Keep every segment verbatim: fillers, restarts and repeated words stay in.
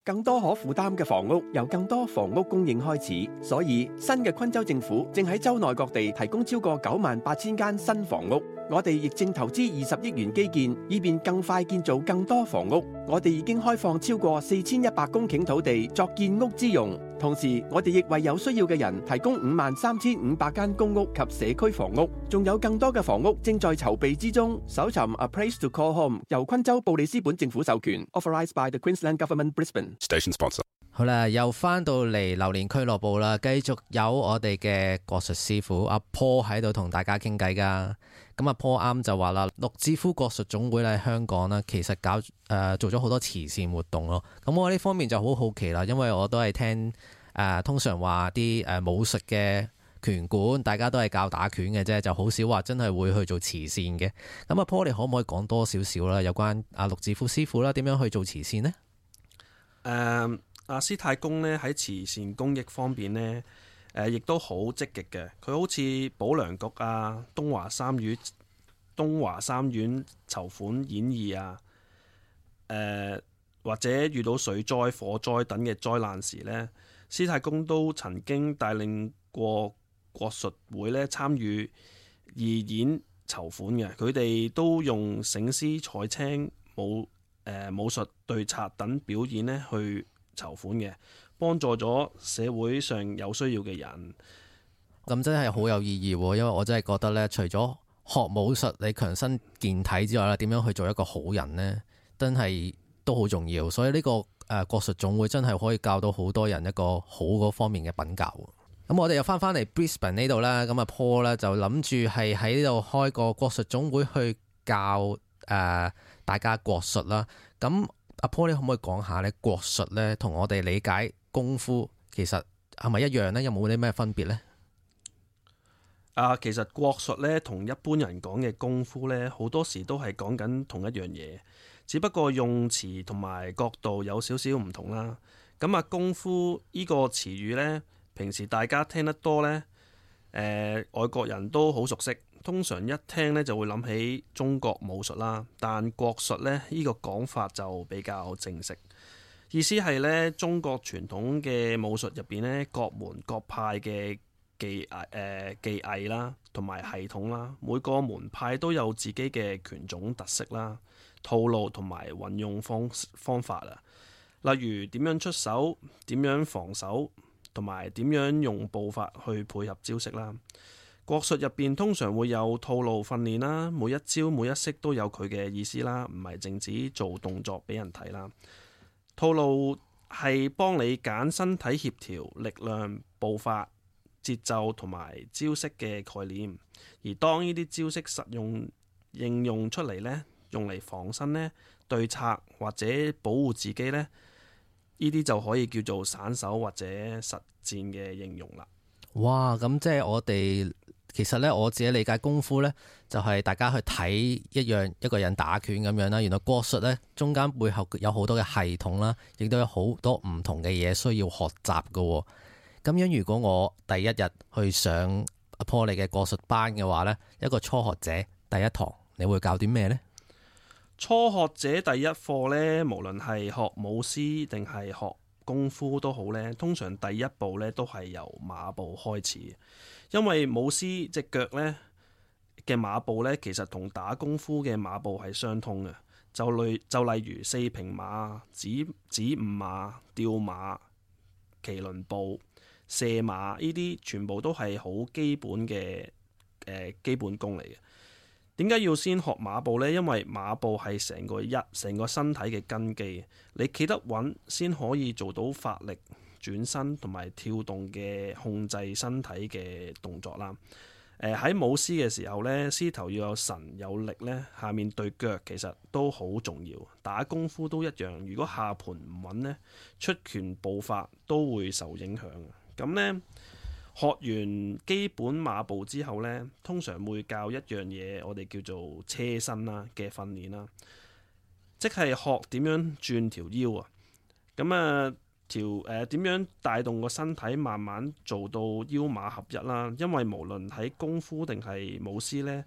更多可負擔嘅房屋，由更多房屋供應開始。所以新嘅昆州政府正喺州內各地提供超過九萬八千間新房屋。我哋亦正投資二十億元基建，以便更快建造更多房屋。我哋已經開放超過四千一百公頃土地作建屋之用。同時，我哋亦為有需要嘅人提供五萬三千五百間公屋及社區房屋，仲有更多嘅房屋正在籌備之中。搜尋 A Place to Call Home 由昆州布里斯本政府授權 ，Authorised by the Queensland Government Brisbane Station Sponsor。 好啦，又翻到嚟榴蓮俱樂部啦，繼續有我哋嘅國術師傅阿 Paul 喺度同大家傾偈噶。咁阿 Paul 啱就話啦，陸志夫國術總會喺香港啦，其實搞誒、呃、做咗好多慈善活動咯。咁我呢方面就好好奇啦，因為我都係聽誒、呃、通常話啲誒武術嘅拳館，大家都係教打拳嘅啫，就好少話真係會去做慈善嘅。咁阿 Paul 你可唔可以講多少少啦？有關阿陸志夫師傅啦，點樣去做慈善呢？ 誒、um。阿師太公咧喺慈善公益方面呢，誒、呃、亦都好積極嘅。佢好似保良局啊、東華三院、東華三院籌款演義啊，誒、呃、或者遇到水災、火災等嘅災難時呢，師太公都曾經帶領過國術會咧參與義演籌款嘅。佢哋都用醒獅、彩青、武誒、呃、武術對策等表演咧去籌款嘅，幫助咗社會上有需要嘅人。 咁真係好有意義喎，因為我真係覺得咧，除咗學武術你強身健體之外咧，點樣去做一個好人呢？真係都好重要。所以呢、這個誒、呃、國術總會真係可以教到好多人一個好嗰方面嘅品教。咁我哋又翻翻嚟 Brisbane 呢度啦，咁阿 Paul 咧就諗住係喺呢度開個國術總會去教誒、呃、大家國術啦。咁阿 Paul 你可唔可以講下咧國術咧同我哋理解功夫其實係咪一樣呢？有冇啲咩分別呢？ 啊，其實國術咧同一般人講嘅功夫咧，好多時都係講緊同一樣嘢，只不過用詞同埋角度有少少唔同啦。咁啊，功夫呢個詞語咧，平時大家聽得多咧，誒、呃、外國人都好熟悉。通常一聽咧就會諗起中國武術啦，但國術咧呢個講法就比較正式，意思係咧中國傳統嘅武術入邊咧各門各派嘅技藝誒、呃、技藝啦，同埋系統啦，每個門派都有自己嘅拳種特色啦、套路同埋運用方方法啊，例如點樣出手、點樣防守，同埋點樣用步法去配合招式啦。國術入邊通常會有套路訓練啦，每一招每一式都有佢嘅意思啦，唔係淨止做動作俾人睇啦。套路係幫你揀身體協調、力量、步伐、節奏同埋招式嘅概念。而當呢啲招式實用應用出嚟呢，用嚟防身呢、對策或者保護自己呢，呢啲就可以叫做散手或者實戰嘅應用啦。 哇！咁即係我哋。其實咧，我自己理解功夫咧，就係大家去睇一樣一個人打拳咁樣啦。原來國術咧，中間背後有好多嘅系統啦，亦都有好多唔同嘅嘢需要學習㗎。咁樣如果我第一日去上阿 Paul 你嘅國術班嘅話咧，一個初學者第一堂，你會教啲咩呢？ 初學者第一課咧，無論係學武師定係學功夫都好咧，通常第一步咧都係由馬步開始。因為武師隻腳咧嘅馬步咧，其實同打功夫嘅馬步係相通嘅。就類就例如四平馬、子子午馬、吊馬、麒麟步、射馬呢啲，全部都係好基本嘅誒、呃、基本功嚟嘅。點解要先學馬步呢？因為馬步係成個一成個身體嘅根基，你企得穩先可以做到發力、轉身同埋跳動嘅控制身體嘅動作啦。誒、呃、喺舞獅嘅時候呢，獅頭要有神有力呢，下面對腳其實都好重要。打功夫都一樣，如果下盤唔穩呢，出拳步法都會受影響。咁呢，學完基本馬步之後呢，通常會教一樣嘢，我哋叫做車身啦嘅訓練啦，即係學點樣轉條腰啊。咁啊〜條誒點樣帶動個身體，慢慢做到腰馬合一啦。因為無論喺功夫定係舞獅呢，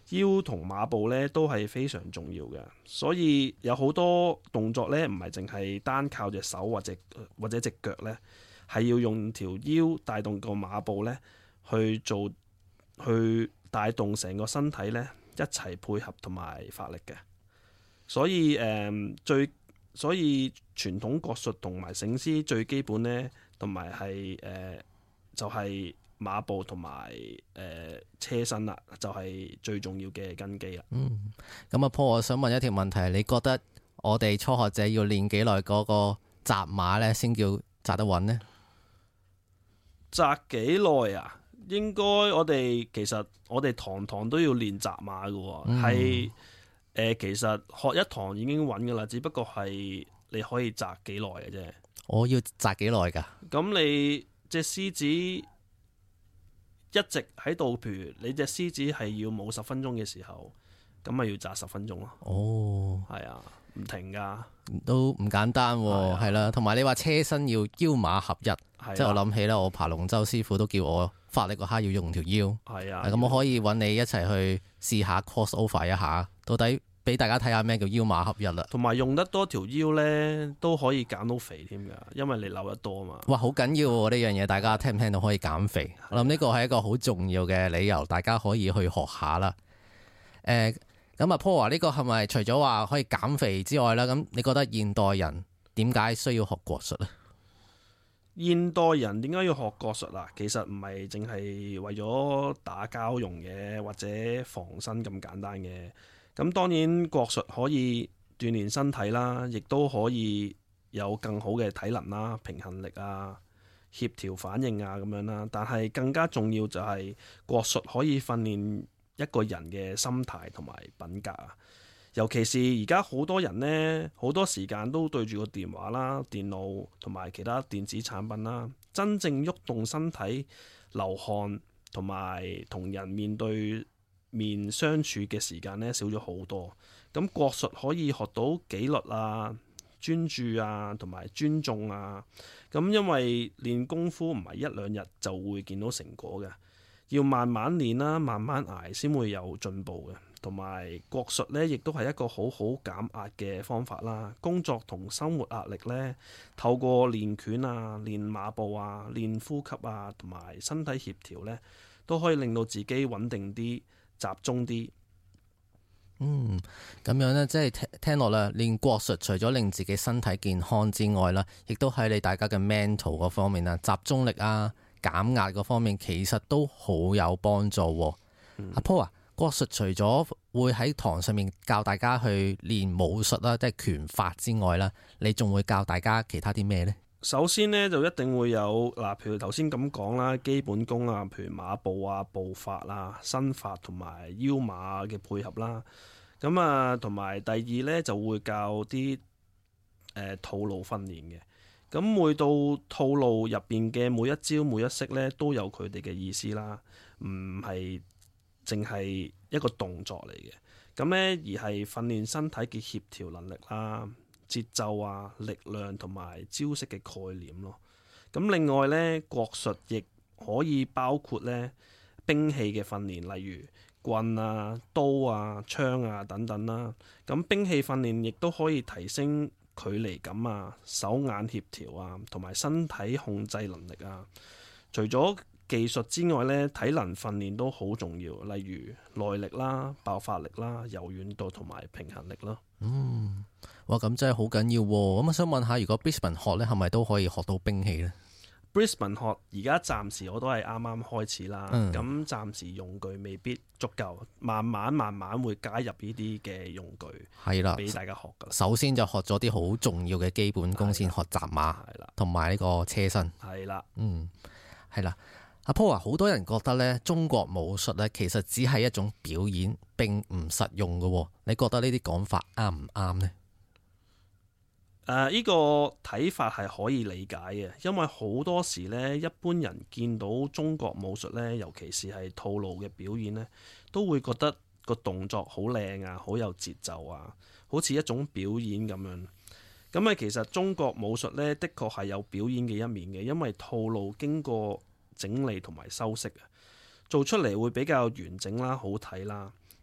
腰同馬步咧都係非常重要嘅，所以有好多動作咧唔係淨係單靠隻手或者或者隻腳咧，係要用條腰帶動個馬步咧去做，去帶動成個身體咧一齊配合同埋發力嘅。所以誒、呃、最所以傳統國術同埋醒獅最基本咧，同埋係誒就係、是。馬步同埋誒車身啦，就係、是、最重要嘅根基啦。 嗯，咁阿 Paul，我想問一條問題，你覺得我哋初學者要練幾耐嗰個紮馬咧，先叫紮得穩呢？ 紮幾耐啊？應該我哋其實我哋堂堂都要練紮馬㗎喎，係誒、嗯呃、其實學一堂已經穩㗎啦，只不過係你可以紮幾耐嘅啫。 我要紮幾耐㗎？ 咁你隻獅子一直喺度，譬如你隻獅子係要冇十分鐘嘅時候，咁咪要紮十分鐘咯。 哦， 係啊，唔停噶， 都唔簡單喎，係啦。同埋你話車身要腰馬合一，即係我諗起啦，我爬龍舟師傅都叫我發力嗰刻要用條腰。係啊，咁我可以揾你一齊去試下 cross over 一下，到底俾大家睇下咩叫腰馬合一啦。同埋用得多條腰呢，都可以減到肥添㗎，因為你扭得多嘛。 哇，好緊要喎呢樣嘢，大家聽唔聽到可以減肥？我諗呢個係一個好重要嘅理由，大家可以去學下啦。誒、呃，咁阿 Paul 話呢個係咪除咗話可以減肥之外啦？咁你覺得現代人點解需要學國術呢？ 現代人點解要學國術啊？其實唔係淨係為咗打交用嘅，或者防身咁簡單嘅。咁當然國術可以鍛鍊身體啦，亦都可以有更好嘅體能啦、平衡力啊、協調反應啊咁樣啦。但係更加重要就係國術可以訓練一個人嘅心態同埋品格啊。尤其是而家好多人呢，好多時間都對住個電話啦、電腦同埋其他電子產品啦，真正喐動身體、流汗同埋同人面對面相處嘅時間咧少咗好多，咁國術可以學到紀律啊、專注啊同埋尊重啊。咁因為練功夫唔係一兩日就會見到成果嘅，要慢慢練啦、慢慢捱先會有進步嘅。同埋國術咧，亦都係一個好好減壓嘅方法啦。工作同生活壓力咧，透過練拳啊、練馬步啊、練呼吸啊同埋身體協調咧，都可以令到自己穩定啲、集中啲。 嗯，咁樣呢，即係聽聽落啦，練國術除咗令自己身體健康之外啦，亦都喺你大家嘅 mental 嗰方面啊，集中力啊、減壓嗰方面，其實都好有幫助。阿、嗯、Paul 啊，國術除咗會喺堂上面教大家去練武術啦，即係拳法之外啦，你仲會教大家其他啲咩呢？ 首先呢，就一定會有嗱，譬如頭先咁講啦，基本功啊，譬如馬步啊、步法啊、身法同埋腰馬嘅配合啦。咁啊，同埋第二呢，就會教啲誒、呃、套路訓練嘅。咁每到套路入邊嘅每一招每一式呢，都有佢哋嘅意思啦，唔係淨係一個動作嚟嘅。咁呢，而係訓練身體嘅協調能力啦、節奏啊、力量同埋招式嘅概念咯。咁另外呢，國術亦可以包括呢兵器嘅訓練，例如棍啊、刀啊、槍啊等等啦。咁兵器訓練亦都可以提升距離感啊、手眼協調啊，同埋身體控制能力啊。除咗技術之外呢，體能訓練都好重要，例如耐力啦、爆發力啦、柔軟度同埋平衡力咯。 嗯，哇，咁真係好緊要喎。咁我想問下，如果 Brisbane 學呢，係咪都可以學到兵器呢？ Brisbane 學而家暫時我都係啱啱開始啦，咁、嗯、暫時用具未必足夠，慢慢慢慢會加入呢啲嘅用具，係啦，俾大家學噶。 首先就學咗啲好重要嘅基本功先，學紮馬，係啦，同埋呢個車身， 係啦， 嗯，係啦。阿 Paul 啊，好多人覺得咧，中國武術咧其實只係一種表演，並唔實用噶。你覺得呢啲講法啱唔啱呢？ 誒、呃，呢、這個睇法係可以理解嘅，因為好多時咧，一般人見到中國武術咧，尤其是係套路嘅表演咧，都會覺得個動作好靚啊，好有節奏啊，好似一種表演咁樣。咁啊，其實中國武術咧，的確係有表演嘅一面嘅，因為套路經過整理同埋修飾啊，做出嚟會比較完整啦、好睇啦。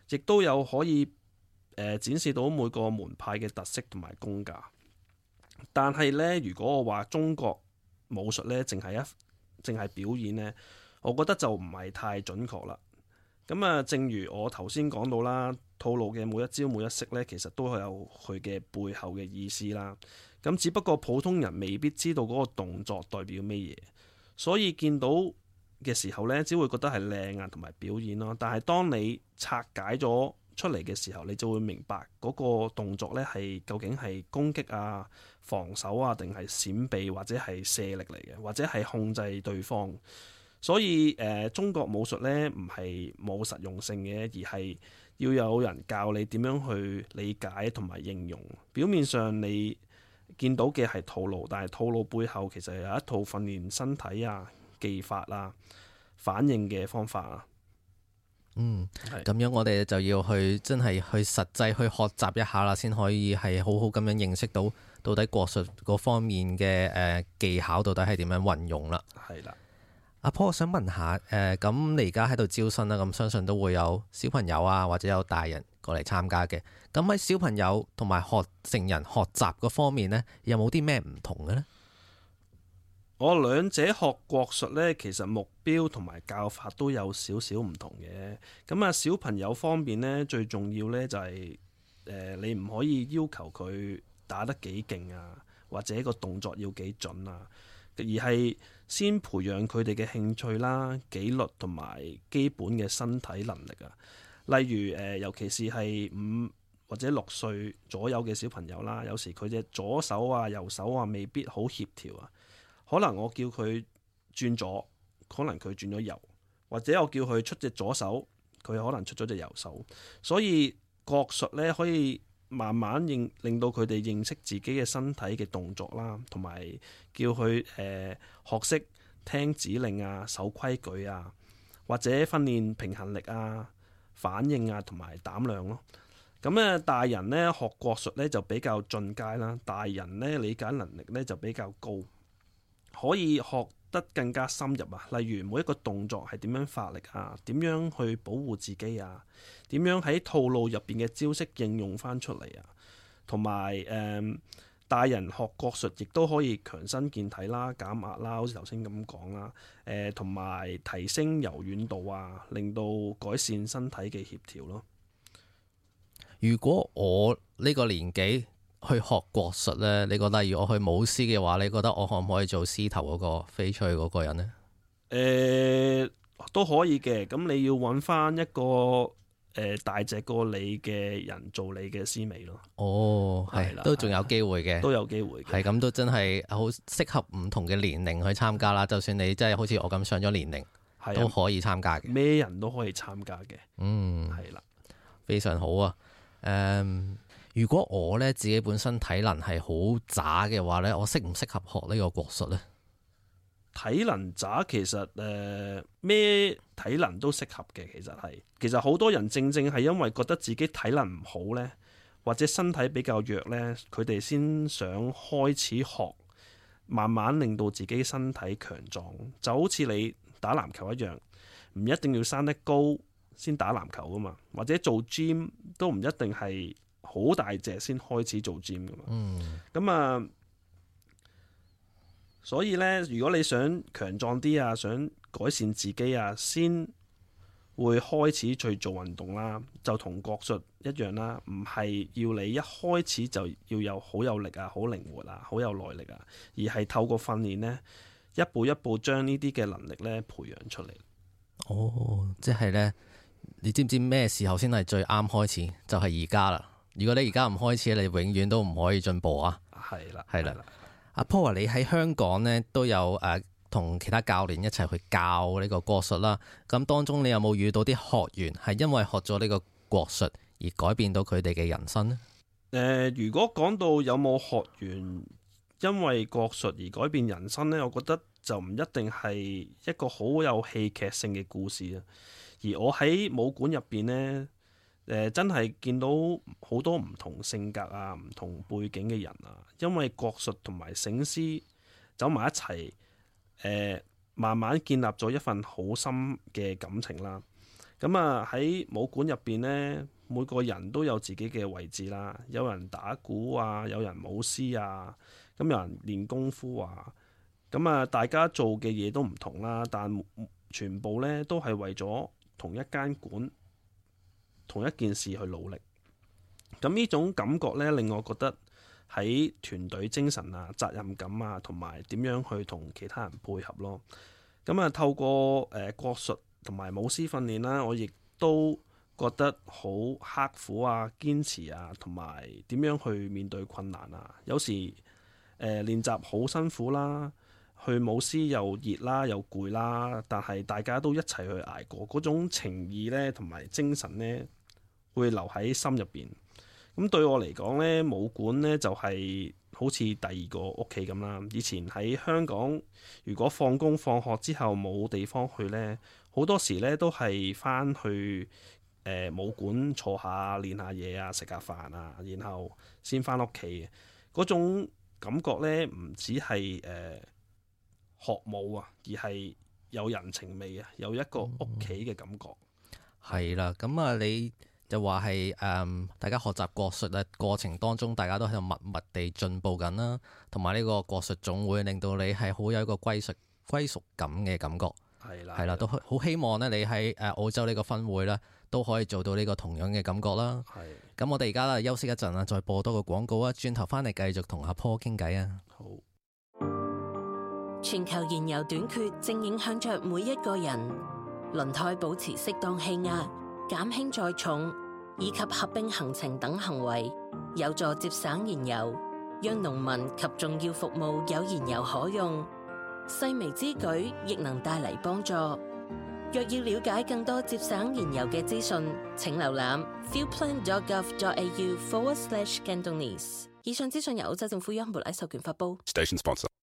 亦都有可以誒、呃、展示到每個門派嘅特色同埋功架。但係呢，如果我話中國武術呢，淨係一淨係表演呢，我覺得就唔係太準確啦。咁啊，正如我頭先講到啦，套路嘅每一招每一式呢，其實都有佢嘅背後嘅意思啦。咁只不過普通人未必知道嗰個動作代表咩嘢，所以見到嘅時候呢，只會覺得係靚啊同埋表演咯。但係當你拆解咗出嚟嘅時候，你就會明白嗰個動作呢係究竟係攻擊啊、防守啊，定係閃避或者係射力嚟嘅，或者係控制對方。所以誒、呃，中國武術呢唔係冇實用性嘅，而係要有人教你點樣去理解同埋應用。表面上你見到嘅係套路，但係套路背後其實有一套訓練身體啊、技法啊、反應嘅方法啊。 嗯， 係咁樣我哋就要去真係去實際去學習一下啦，先可以係好好咁樣認識到到底國術嗰方面嘅誒、呃、技巧到底係點樣運用啦。 係啦。 阿 Paul，我想問下誒，咁、呃、你而家喺度招生啦，咁相信都會有小朋友啊，或者有大人過嚟參加嘅。咁喺小朋友同埋學成人學習嗰方面呢，有冇啲咩唔同嘅呢？ 我兩者學國術呢，其實目標同埋教法都有少少唔同嘅。咁啊，小朋友方面呢，最重要呢就係、是、誒、呃，你唔可以要求佢打得幾勁啊，或者個動作要幾準啊，而係先培養佢哋嘅興趣啦、紀律同埋基本嘅身體能力啊。例如誒、呃，尤其是係五或者六歲左右嘅小朋友啦，有時佢隻左手啊、右手啊未必好協調啊。可能我叫佢轉左，可能佢轉咗右，或者我叫佢出隻左手，佢可能出咗隻右手。所以國術咧可以慢慢認令到佢哋認識自己嘅身體嘅動作啦，同埋叫佢誒、呃、學識聽指令啊、守規矩啊，或者訓練平衡力啊、反應啊同埋膽量咯。咁咧大人咧學國術咧就比較進階啦，大人咧理解能力咧就比較高。可以學得更加深入啊！例如每一個動作係點樣發力啊，點樣去保護自己啊，點樣喺套路入邊嘅招式應用翻出嚟啊，同埋誒大人學國術亦都可以強身健體啦、減壓啦，好似頭先咁講啦，誒同埋提升柔軟度啊，令到改善身體嘅協調咯。 如果我呢個年紀去學國術呢，你覺得如果我去舞獅嘅話，你覺得我可唔可以做獅頭嗰個飛出去嗰個人呢？ 誒、呃、都可以嘅，咁你要揾翻一個誒、呃、大隻過你嘅人做你嘅獅尾咯。 哦，係啦都仲有機會嘅， 都有機會嘅。 係咁都真係好適合唔同嘅年齡去參加啦。就算你真係好似我咁上咗年齡， 係都可以參加嘅。 咩人都可以參加嘅。 嗯， 係啦， 非常好啊。誒、um。如果我咧自己本身體能係好渣嘅話咧，我適唔適合學呢個國術呢？ 體能渣其實誒咩、呃、體能都適合嘅，其實係其實好多人正正係因為覺得自己體能唔好呢，或者身體比較弱呢，佢哋先想開始學，慢慢令到自己身體強壯。就好似你打籃球一樣，唔一定要生得高先打籃球噶嘛，或者做 gym 都唔一定係好大隻先開始做 gym 噶嘛。 嗯， 咁啊，所以呢，如果你想強壯啲啊，想改善自己啊，先會開始去做運動啦。就同國術一樣啦，唔係要你一開始就要有好有力啊、好靈活啊、好有耐力啊，而係透過訓練呢，一步一步將呢啲嘅能力呢培養出嚟。 哦，即係呢，你知唔知咩時候先係最啱開始？就係而家啦。如果你而家唔開始，你永遠都唔可以進步啊！ 係啦， 係啦。阿 Paul，你喺香港呢都有誒同、呃、其他教練一齊去教呢個國術啦。咁當中你有冇遇到啲學員係因為學咗呢個國術而改變到佢哋嘅人生呢？ 誒、呃，如果講到有冇學員因為國術而改變人生呢，我覺得就唔一定係一個好有戲劇性嘅故事啊。而我喺武館入邊呢。誒、呃、真係見到好多唔同性格啊、唔同背景嘅人啊，因為國術同埋醒獅走埋一齊，誒、呃、慢慢建立咗一份好深嘅感情啦。 咁啊喺武館入邊呢，每個人都有自己嘅位置啦，有人打鼓啊，有人舞獅啊，咁有人練功夫啊，咁啊大家做嘅嘢都唔同啦，但全部呢都係為咗同一間館、同一件事去努力。咁呢種感覺呢，令我覺得喺團隊精神啊、責任感啊，同埋點樣去同其他人配合咯。咁啊，透過誒、呃、國術同埋舞獅訓練啦，我亦都覺得好刻苦啊、堅持啊，同埋點樣去面對困難啊。有時誒、呃、練習好辛苦啦，去舞獅又熱啦、又攰啦，但係大家都一齊去捱過，嗰種情義呢，同埋精神呢，會留喺心入邊。咁對我嚟講呢，武館呢就係好似第二個屋企咁啦。以前喺香港，如果放工放學之後冇地方去呢，好多時呢都係翻去誒、呃、武館坐下練下嘢啊，食下飯啊，然後先翻屋企嘅嗰種感覺呢，唔止係誒學武啊，而係有人情味啊，有一個屋企嘅感覺。 係啦、嗯，咁啊你。就話係誒，大家學習國術嘅過程當中，大家都喺度默默地進步緊啦。同埋呢個國術總會令到你係好有一個歸屬歸屬感嘅感覺。 係啦， 係啦，都好希望咧，你喺誒澳洲呢個分會咧，都可以做到呢個同樣嘅感覺啦。係。咁我哋而家咧休息一陣啦，再播多個廣告啊，轉頭翻嚟繼續同阿 Paul 傾偈啊。 好。 全球燃油短缺正影響着每一個人，輪胎保持適當氣壓，減輕載重以及合併行程等行為，有助節省燃油，讓農民及重要服務有燃油可用。細微之舉亦能帶嚟幫助。若要了解更多節省燃油嘅資訊，請瀏覽 fuelplan dot gov dot a u forward slash Cantonese。以上資訊由澳洲政府央行撥款授權發布。Station sponsor。